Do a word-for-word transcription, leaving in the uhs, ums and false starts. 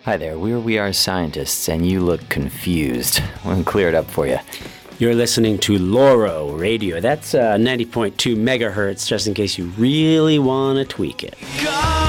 Hi there, we're We Are Scientists, and you look confused. We'll clear it up for you. You're listening to Loro Radio. That's uh, ninety point two megahertz, just in case you really want to tweak it.